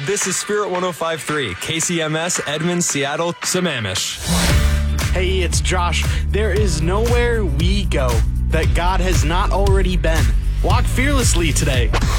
This is Spirit 105.3, KCMS, Edmond, Seattle, Sammamish. Hey, it's Josh. There is nowhere we go that God has not already been. Walk fearlessly today.